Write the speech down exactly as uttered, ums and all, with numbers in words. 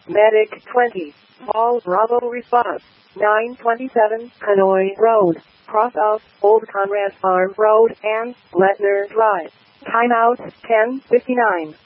Medic twenty. Paul Bravo response. nine twenty-seven Hanoi Road. Cross of Old Conrad Farm Road and Letner Drive. Timeout ten fifty-nine.